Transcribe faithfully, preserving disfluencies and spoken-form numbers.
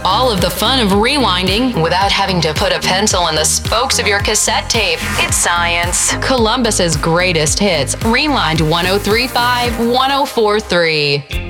all of the fun of rewinding without having to put a pencil in the spokes of your cassette tape. It's science. Columbus's greatest hits. Rewind one oh three point five, one oh four point three.